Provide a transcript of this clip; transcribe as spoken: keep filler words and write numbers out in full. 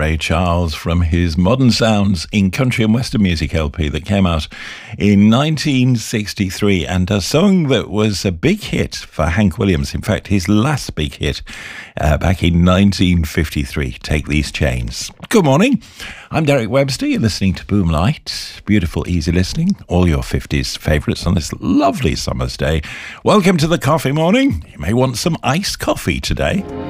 Ray Charles from his Modern Sounds in Country and Western Music L P that came out in nineteen sixty-three, and a song that was a big hit for Hank Williams. In fact, his last big hit uh, back in nineteen fifty-three, Take These Chains. Good morning. I'm Derek Webster. You're listening to Boomlight. Beautiful, easy listening. All your fifties favourites on this lovely summer's day. Welcome to the coffee morning. You may want some iced coffee today.